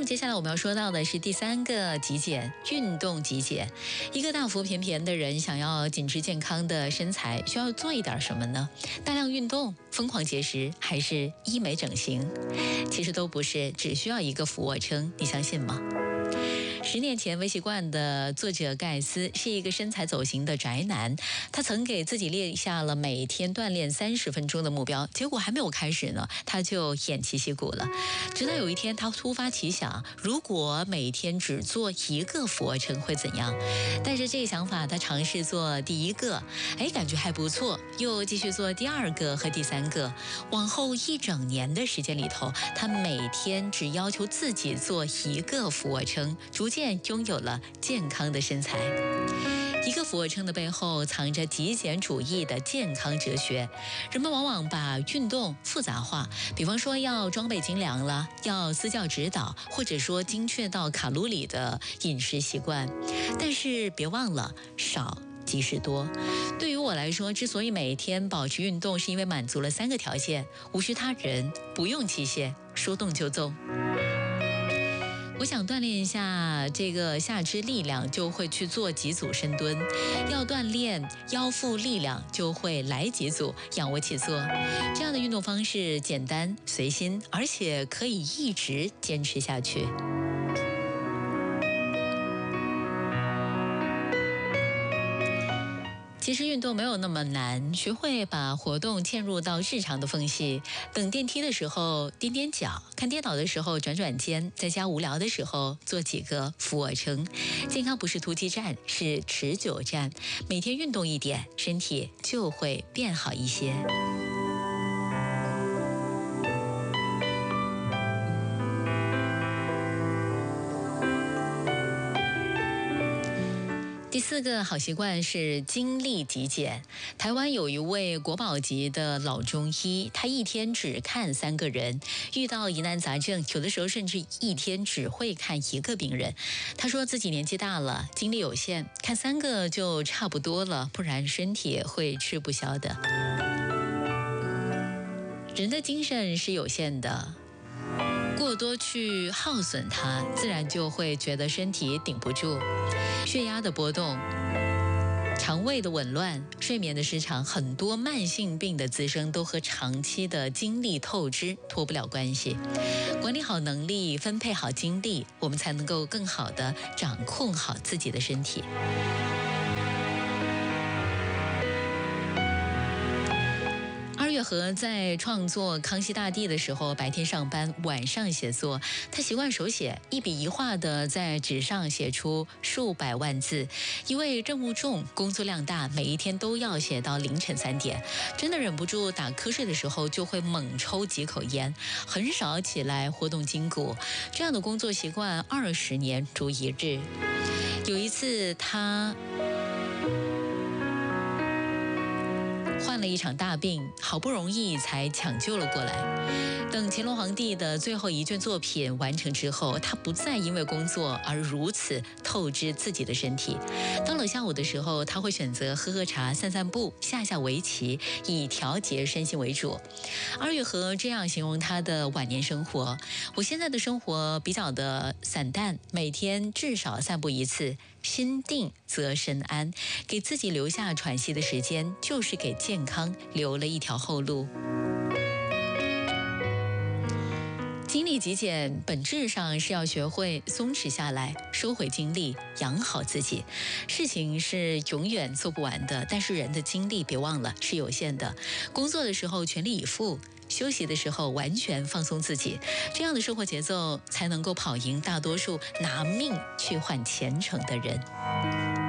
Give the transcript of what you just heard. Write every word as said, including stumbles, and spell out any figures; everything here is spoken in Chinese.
接下来我们要说到的是第三个极简，运动极简。一个大腹便便的人想要紧致健康的身材，需要做一点什么呢？大量运动、疯狂节食，还是医美整形？其实都不是，只需要一个俯卧撑，你相信吗？十年前，微习惯的作者盖斯是一个身材走形的宅男，他曾给自己列下了每天锻炼三十分钟的目标，结果还没有开始呢，他就偃旗息鼓了。直到有一天，他突发奇想，如果每天只做一个俯卧撑会怎样？带着这个想法，他尝试做第一个，哎，感觉还不错，又继续做第二个和第三个。往后一整年的时间里头，他每天只要求自己做一个俯卧撑，逐渐拥有了健康的身材。一个俯卧撑的背后藏着极简主义的健康哲学。人们往往把运动复杂化，比方说要装备精良了，要私教指导，或者说精确到卡路里的饮食习惯。但是别忘了，少即是多。对于我来说，之所以每天保持运动，是因为满足了三个条件：无需他人，不用器械，说动就动。我想锻炼一下这个下肢力量，就会去做几组深蹲；要锻炼腰腹力量，就会来几组仰卧起坐。这样的运动方式简单随心，而且可以一直坚持下去。其实运动没有那么难，学会把活动嵌入到日常的缝隙。等电梯的时候踮踮脚，看电脑的时候转转肩，在家无聊的时候做几个俯卧撑。健康不是突击战，是持久战。每天运动一点，身体就会变好一些。第四个好习惯是精力极简。台湾有一位国宝级的老中医，他一天只看三个人，遇到疑难杂症，有的时候甚至一天只会看一个病人。他说自己年纪大了，精力有限，看三个就差不多了，不然身体会吃不消的。人的精神是有限的，过多去耗损它，自然就会觉得身体顶不住。血压的波动、肠胃的紊乱、睡眠的失常，很多慢性病的滋生都和长期的精力透支脱不了关系。管理好能力，分配好精力，我们才能够更好地掌控好自己的身体。二月河在创作《康熙大帝》的时候，白天上班，晚上写作。他习惯手写，一笔一画的在纸上写出数百万字。因为任务重，工作量大，每一天都要写到凌晨三点，真的忍不住打瞌睡的时候，就会猛抽几口烟，很少起来活动筋骨。这样的工作习惯二十年如一日。有一次，他患了一场大病，好不容易才抢救了过来。等乾隆皇帝的最后一卷作品完成之后，他不再因为工作而如此透支自己的身体。到了下午的时候，他会选择喝喝茶、散散步、下下围棋，以调节身心为主。二月河这样形容他的晚年生活：我现在的生活比较的散淡，每天至少散步一次，心定则身安，给自己留下喘息的时间，就是给健康留了一条后路。精力极简本质上是要学会松弛下来，收回精力，养好自己。事情是永远做不完的，但是人的精力别忘了是有限的。工作的时候全力以赴，休息的时候完全放松自己，这样的生活节奏才能够跑赢大多数拿命去换前程的人。